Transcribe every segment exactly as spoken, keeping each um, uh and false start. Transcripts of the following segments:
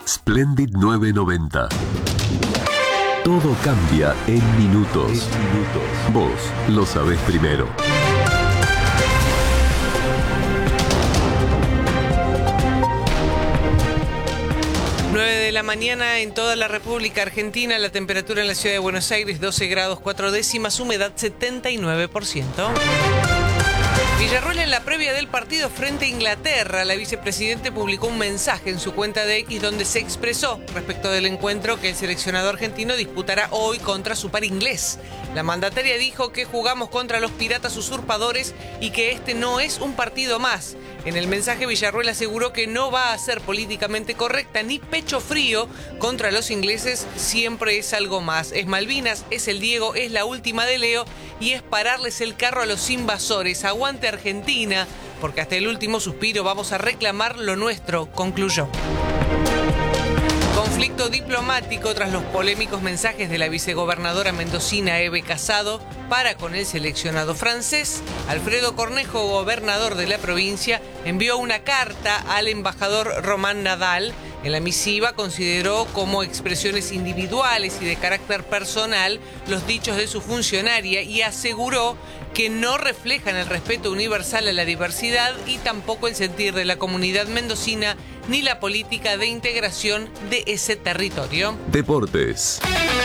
Splendid nueve noventa. Todo cambia en minutos. En minutos. Vos lo sabés primero. nueve de la mañana en toda la República Argentina. La temperatura en la ciudad de Buenos Aires, doce grados cuatro décimas, humedad setenta y nueve por ciento. Villarroel en la previa del partido frente a Inglaterra. La vicepresidente publicó un mensaje en su cuenta de X donde se expresó respecto del encuentro que el seleccionado argentino disputará hoy contra su par inglés. La mandataria dijo que jugamos contra los piratas usurpadores y que este no es un partido más. En el mensaje, Villarroel aseguró que no va a ser políticamente correcta ni pecho frío contra los ingleses, siempre es algo más. Es Malvinas, es el Diego, es la última de Leo y es pararles el carro a los invasores. Aguante Argentina, porque hasta el último suspiro vamos a reclamar lo nuestro, concluyó. Conflicto diplomático tras los polémicos mensajes de la vicegobernadora mendocina Eve Casado para con el seleccionado francés. Alfredo Cornejo, gobernador de la provincia, envió una carta al embajador Román Nadal. En la misiva consideró como expresiones individuales y de carácter personal los dichos de su funcionaria y aseguró que no reflejan el respeto universal a la diversidad y tampoco el sentir de la comunidad mendocina ni la política de integración de ese territorio. Deportes.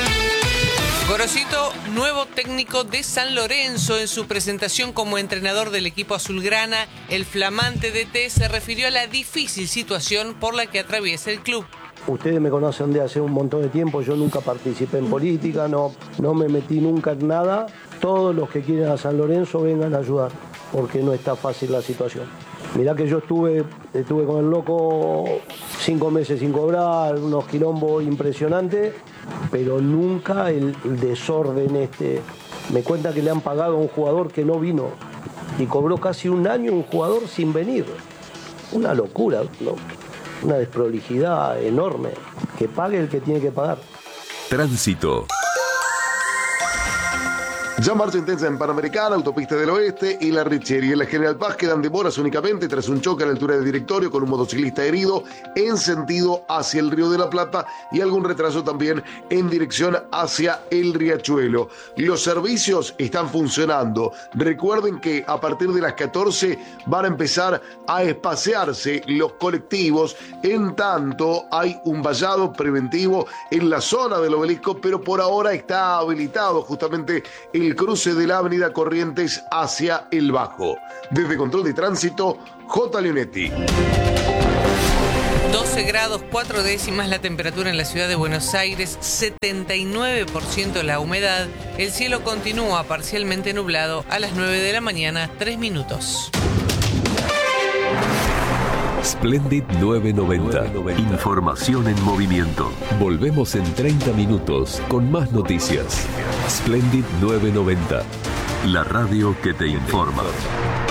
Gorosito, nuevo técnico de San Lorenzo. En su presentación como entrenador del equipo azulgrana, el flamante D T se refirió a la difícil situación por la que atraviesa el club. Ustedes me conocen de hace un montón de tiempo, yo nunca participé en política, no, no me metí nunca en nada. Todos los que quieren a San Lorenzo vengan a ayudar, porque no está fácil la situación. Mirá que yo estuve, estuve con el loco cinco meses sin cobrar, unos quilombos impresionantes, pero nunca el, el desorden este. Me cuenta que le han pagado a un jugador que no vino y cobró casi un año un jugador sin venir. Una locura, ¿no? Una desprolijidad enorme. Que pague el que tiene que pagar. Tránsito. Ya marcha intensa en Panamericana, Autopista del Oeste y La Richeria. En la General Paz quedan demoras únicamente tras un choque a la altura del Directorio con un motociclista herido en sentido hacia el Río de la Plata y algún retraso también en dirección hacia el Riachuelo. Los servicios están funcionando. Recuerden que a partir de las catorce van a empezar a espaciarse los colectivos. En tanto, hay un vallado preventivo en la zona del Obelisco, pero por ahora está habilitado justamente el cruce de la avenida Corrientes hacia el Bajo. Desde Control de Tránsito, J. Leonetti. doce grados cuatro décimas la temperatura en la ciudad de Buenos Aires, setenta y nueve por ciento la humedad. El cielo continúa parcialmente nublado a las nueve de la mañana, tres minutos. Splendid nueve noventa. Información en movimiento. Volvemos en treinta minutos con más noticias. Splendid nueve noventa. La radio que te informa.